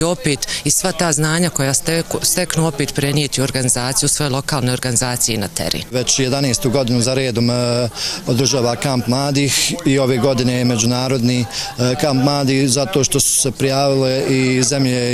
opet i sva ta znanja koja steknu opet prenijeti u organizaciju, svoje lokalne organizacije na teren. Već 11. godinu za redom održava kamp mladih i ove godine je međunarodni kamp mladih zato što su se prijavile i zemlje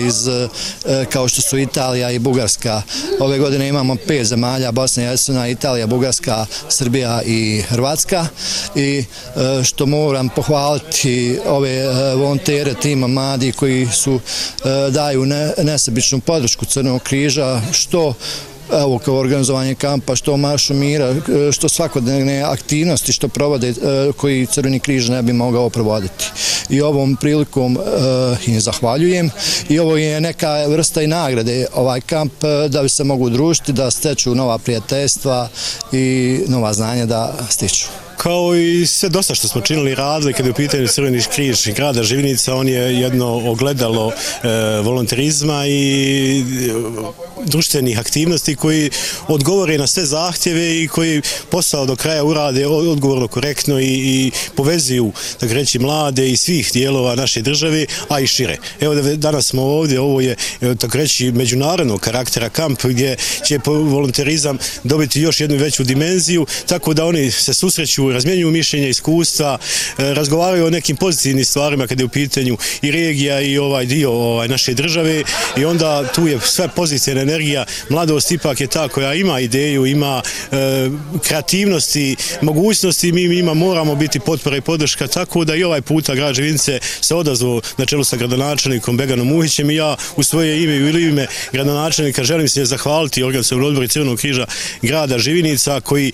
kao što su Italija i Bugarska. Ove godine imamo 5 zemalja, Bosna i Hercegovina, Italija, Bugarska, Srbija i Hrvatska, i što moram pohvaliti ove volontere tima mladih koji su daju nesebičnu podršku Crvenog križa, što kao organizovanje kampa, što maršu mira, što svakodnevne aktivnosti što provode koji Crveni križ ne bi mogao provoditi. I ovom prilikom im zahvaljujem i ovo je neka vrsta i nagrade ovaj kamp da bi se mogu družiti, da steču nova prijateljstva i nova znanja da stiču. Kao i sve dosta što smo činili i radili kada je u pitanju Crveni križ grada Živinica, on je jedno ogledalo volonterizma i društvenih aktivnosti koji odgovore na sve zahtjeve i koji posao do kraja urade odgovorno, korektno i povezuju, tako reći, mlade i svih dijelova naše države, a i šire. Evo danas smo ovdje, ovo je, tako reći, međunarodnog karaktera kamp gdje će volonterizam dobiti još jednu veću dimenziju, tako da oni se susreću, razmjenjuju mišljenja, iskustva, razgovaraju o nekim pozitivnim stvarima kada je u pitanju i regija i ovaj dio naše države, i onda tu je sve pozitivna energija. Mladost ipak je ta koja ima ideju, ima kreativnosti, mogućnosti, mi njima moramo biti potpora i podrška, tako da i ovaj puta grad Živinice se odazvao na čelu sa gradonačelnikom Beganom Muhićem, i ja u svoje ime i u ime gradonačelnika želim se zahvaliti organizacionom odboru Crvenog križa grada Živinica koji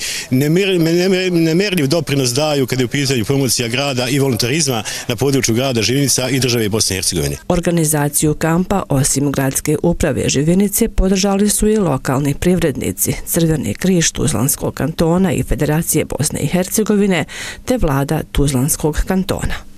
nemerljiv doprinos daju kada je u pitanju promocija grada i volontarizma na području grada Živinica i države Bosne i Hercegovine. Organizaciju kampa osim gradske uprave Živinice podržali su i lokalni privrednici, Crveni križ Tuzlanskog kantona i Federacije Bosne i Hercegovine te vlada Tuzlanskog kantona.